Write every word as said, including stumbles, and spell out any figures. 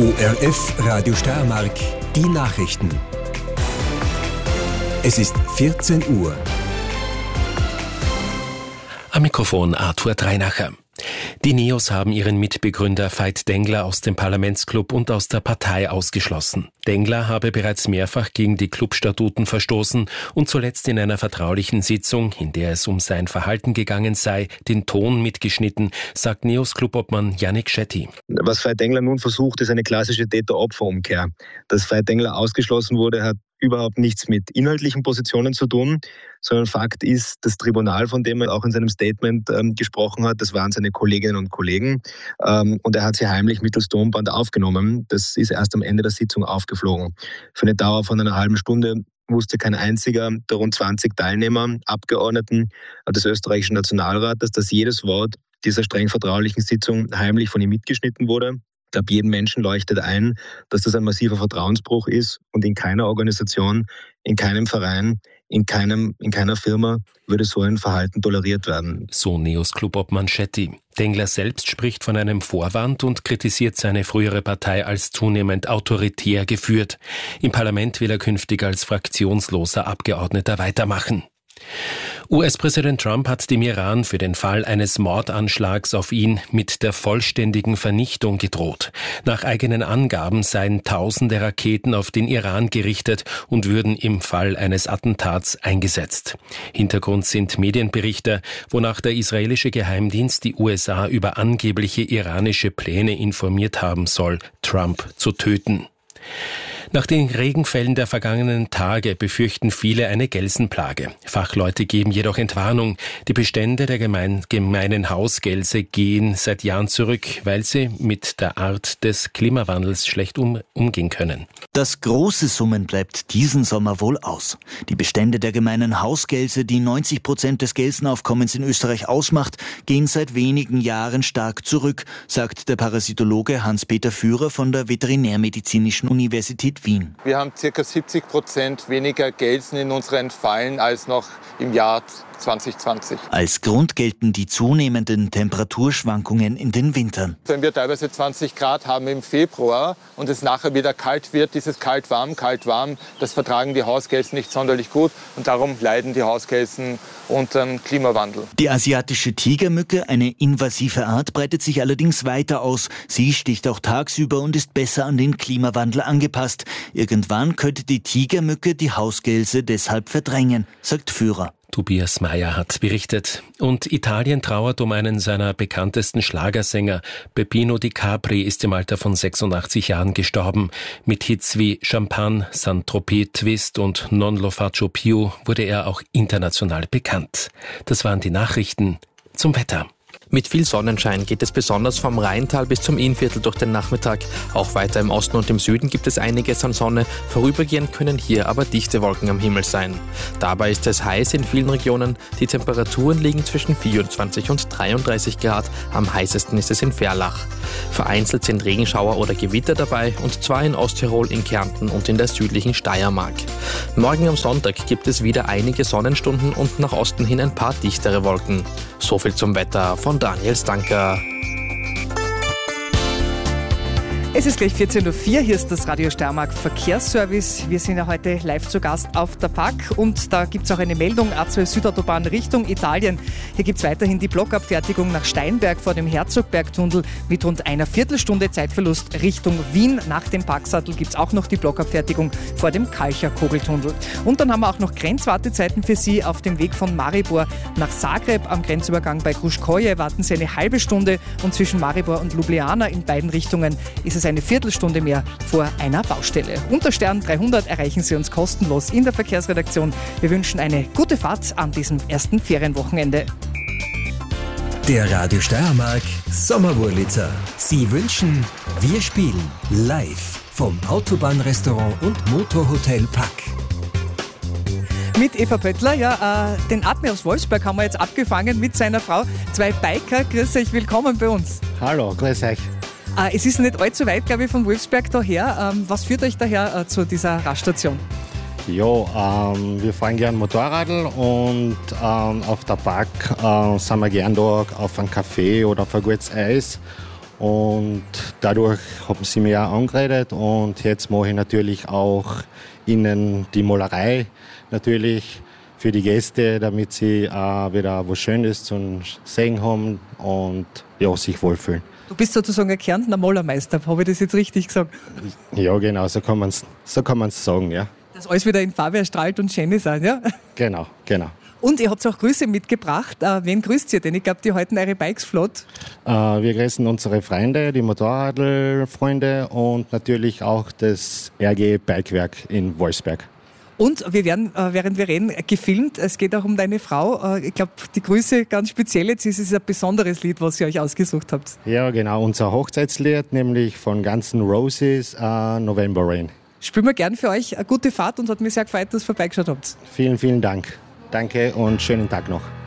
O R F Radio Steiermark, die Nachrichten. Es ist vierzehn Uhr. Am Mikrofon Arthur Dreinacher. Die Neos haben ihren Mitbegründer Veit Dengler aus dem Parlamentsclub und aus der Partei ausgeschlossen. Dengler habe bereits mehrfach gegen die Clubstatuten verstoßen und zuletzt in einer vertraulichen Sitzung, in der es um sein Verhalten gegangen sei, den Ton mitgeschnitten, sagt Neos Clubobmann Yannick Schetti. Was Veit Dengler nun versucht, ist eine klassische Täter-Opfer-Umkehr. Dass Veit Dengler ausgeschlossen wurde, hat überhaupt nichts mit inhaltlichen Positionen zu tun, sondern Fakt ist, das Tribunal, von dem er auch in seinem Statement ähm, gesprochen hat, das waren seine Kolleginnen und Kollegen ähm, und er hat sie heimlich mittels Tonband aufgenommen. Das ist erst am Ende der Sitzung aufgeflogen. Für eine Dauer von einer halben Stunde wusste kein einziger der rund zwanzig Teilnehmer, Abgeordneten des österreichischen Nationalrates, dass jedes Wort dieser streng vertraulichen Sitzung heimlich von ihm mitgeschnitten wurde. Ich glaube, jedem Menschen leuchtet ein, dass das ein massiver Vertrauensbruch ist und in keiner Organisation, in keinem Verein, in, keinem, in keiner Firma würde so ein Verhalten toleriert werden. So Neos Clubobmann Schetti. Dengler selbst spricht von einem Vorwand und kritisiert seine frühere Partei als zunehmend autoritär geführt. Im Parlament will er künftig als fraktionsloser Abgeordneter weitermachen. U S-Präsident Trump hat dem Iran für den Fall eines Mordanschlags auf ihn mit der vollständigen Vernichtung gedroht. Nach eigenen Angaben seien tausende Raketen auf den Iran gerichtet und würden im Fall eines Attentats eingesetzt. Hintergrund sind Medienberichte, wonach der israelische Geheimdienst die U S A über angebliche iranische Pläne informiert haben soll, Trump zu töten. Nach den Regenfällen der vergangenen Tage befürchten viele eine Gelsenplage. Fachleute geben jedoch Entwarnung. Die Bestände der gemein, gemeinen Hausgelse gehen seit Jahren zurück, weil sie mit der Art des Klimawandels schlecht um, umgehen können. Das große Summen bleibt diesen Sommer wohl aus. Die Bestände der gemeinen Hausgelse, die neunzig Prozent des Gelsenaufkommens in Österreich ausmacht, gehen seit wenigen Jahren stark zurück, sagt der Parasitologe Hans-Peter Führer von der Veterinärmedizinischen Universität Wien. Wir haben ca. siebzig Prozent weniger Gelsen in unseren Fallen als noch im Jahr zwanzig zwanzig. Als Grund gelten die zunehmenden Temperaturschwankungen in den Wintern. Wenn wir teilweise zwanzig Grad haben im Februar und es nachher wieder kalt wird, dieses kalt-warm, kalt-warm, das vertragen die Hausgelsen nicht sonderlich gut und darum leiden die Hausgelsen unter dem Klimawandel. Die asiatische Tigermücke, eine invasive Art, breitet sich allerdings weiter aus. Sie sticht auch tagsüber und ist besser an den Klimawandel angepasst. Irgendwann könnte die Tigermücke die Hausgelse deshalb verdrängen, sagt Führer. Tobias Meyer hat berichtet. Und Italien trauert um einen seiner bekanntesten Schlagersänger. Peppino Di Capri ist im Alter von sechsundachtzig Jahren gestorben. Mit Hits wie Champagne, Saint-Tropez Twist und Non lo faccio più wurde er auch international bekannt. Das waren die Nachrichten zum Wetter. Mit viel Sonnenschein geht es besonders vom Rheintal bis zum Innviertel durch den Nachmittag. Auch weiter im Osten und im Süden gibt es einiges an Sonne. Vorübergehend können hier aber dichte Wolken am Himmel sein. Dabei ist es heiß in vielen Regionen. Die Temperaturen liegen zwischen vierundzwanzig und dreiunddreißig Grad. Am heißesten ist es in Verlach. Vereinzelt sind Regenschauer oder Gewitter dabei, und zwar in Osttirol, in Kärnten und in der südlichen Steiermark. Morgen am Sonntag gibt es wieder einige Sonnenstunden und nach Osten hin ein paar dichtere Wolken. So viel zum Wetter von Daniel Stanker. Es ist gleich vierzehn Uhr vier, hier ist das Radio Steiermark Verkehrsservice. Wir sind ja heute live zu Gast auf der P A K und da gibt es auch eine Meldung, A zwei Südautobahn Richtung Italien. Hier gibt es weiterhin die Blockabfertigung nach Steinberg vor dem Herzogbergtunnel mit rund einer Viertelstunde Zeitverlust Richtung Wien. Nach dem Parksattel gibt es auch noch die Blockabfertigung vor dem Kalcher-Kogeltunnel. Und dann haben wir auch noch Grenzwartezeiten für Sie auf dem Weg von Maribor nach Zagreb. Am Grenzübergang bei Gruškoje warten Sie eine halbe Stunde und zwischen Maribor und Ljubljana in beiden Richtungen ist es eine Viertelstunde mehr vor einer Baustelle. Unter Stern dreihundert erreichen Sie uns kostenlos in der Verkehrsredaktion. Wir wünschen eine gute Fahrt an diesem ersten Ferienwochenende. Der Radio Steiermark Sommerwurlitzer. Sie wünschen, wir spielen live vom Autobahnrestaurant und Motorhotel P A K. Mit Eva Pöttler, ja, äh, den Admi aus Wolfsberg haben wir jetzt abgefangen mit seiner Frau. Zwei Biker, grüß euch, willkommen bei uns. Hallo, grüß euch. Äh, es ist nicht allzu weit, glaube ich, von Wolfsberg daher. Ähm, was führt euch daher äh, zu dieser Raststation? Ja, ähm, wir fahren gern Motorradl und ähm, auf der P A K äh, sind wir gern da auf einen Kaffee oder auf ein gutes Eis. Und dadurch haben sie mich auch angeredet und jetzt mache ich natürlich auch ihnen die Malerei natürlich für die Gäste, damit sie auch wieder was Schönes zum Sehen haben und ja, sich wohlfühlen. Du bist sozusagen ein Kärntner Malermeister, habe ich das jetzt richtig gesagt? Ja, genau, so kann man es so kann man's sagen, ja. Dass alles wieder in Farbe erstrahlt und schön ist, ja? Genau, genau. Und ihr habt auch Grüße mitgebracht. Äh, wen grüßt ihr denn? Ich glaube, die halten eure Bikes flott. Äh, wir grüßen unsere Freunde, die Motorradl-Freunde und natürlich auch das R G Bikewerk in Wolfsberg. Und wir werden, äh, während wir reden, gefilmt. Es geht auch um deine Frau. Äh, ich glaube, die Grüße ganz speziell jetzt ist es ein besonderes Lied, was ihr euch ausgesucht habt. Ja, genau. Unser Hochzeitslied, nämlich von Guns N' Roses, uh, November Rain. Spielen wir gern für euch eine gute Fahrt und hat mich sehr gefreut, dass ihr vorbeigeschaut habt. Vielen, vielen Dank. Danke und schönen Tag noch.